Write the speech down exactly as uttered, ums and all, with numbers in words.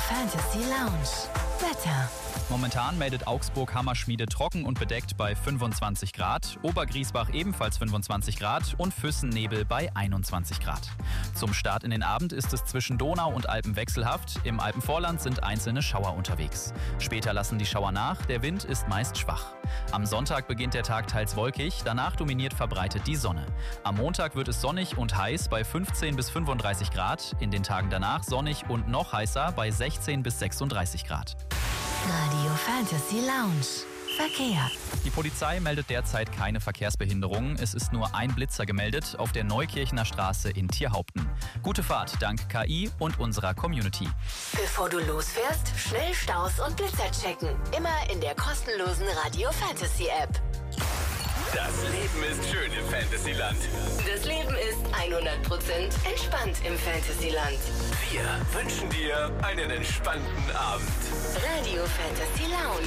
Fantasy Lounge. Wetter. Momentan meldet Augsburg Hammerschmiede trocken und bedeckt bei fünfundzwanzig Grad, Obergriesbach ebenfalls fünfundzwanzig Grad und Füssen-Nebel bei einundzwanzig Grad. Zum Start in den Abend ist es zwischen Donau und Alpen wechselhaft. Im Alpenvorland sind einzelne Schauer unterwegs. Später lassen die Schauer nach, der Wind ist meist schwach. Am Sonntag beginnt der Tag teils wolkig, danach dominiert verbreitet die Sonne. Am Montag wird es sonnig und heiß bei fünfzehn bis fünfunddreißig Grad, in den Tagen danach sonnig und noch heißer bei sechzehn bis sechsunddreißig Grad. Radio Fantasy Lounge. Verkehr. Die Polizei meldet derzeit keine Verkehrsbehinderungen. Es ist nur ein Blitzer gemeldet auf der Neukirchener Straße in Tierhaupten. Gute Fahrt dank K I und unserer Community. Bevor du losfährst, schnell Staus und Blitzer checken. Immer in der kostenlosen Radio Fantasy App. Das Leben ist schön im Fantasyland. Das Leben ist hundert Prozent entspannt im Fantasyland. Wir wünschen dir einen entspannten Abend. Radio Fantasy Lounge.